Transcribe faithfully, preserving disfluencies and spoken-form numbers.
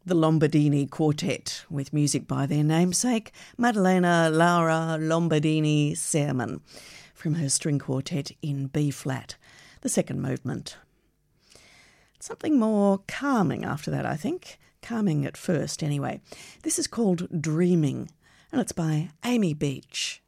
the Lombardini Quartet, with music by their namesake, Maddalena Laura Lombardini Sermon, from her string quartet in B-flat, the second movement. Something more calming after that, I think. Calming at first, anyway. This is called Dreaming, and it's by Amy Beach.